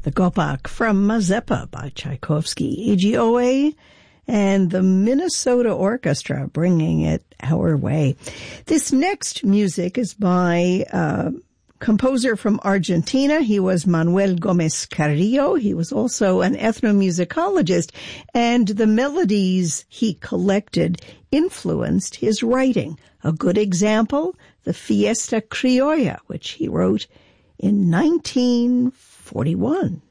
The Gopak from Mazeppa by Tchaikovsky, AGOA, and the Minnesota Orchestra bringing it our way. This next music is by composer from Argentina. He was Manuel Gomez Carrillo. He was also an ethnomusicologist, and the melodies he collected influenced his writing. A good example, the Fiesta Criolla, which he wrote in 1941.